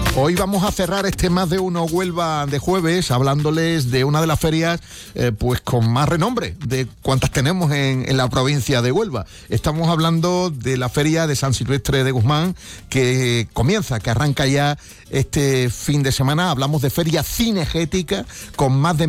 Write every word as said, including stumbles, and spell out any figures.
Hoy vamos a cerrar este Más de Uno Huelva de jueves hablándoles de una de las ferias eh, pues con más renombre de cuantas tenemos en, en la provincia de Huelva. Estamos hablando de la feria de San Silvestre de Guzmán, que comienza, que arranca ya este fin de semana. Hablamos de feria cinegética con más de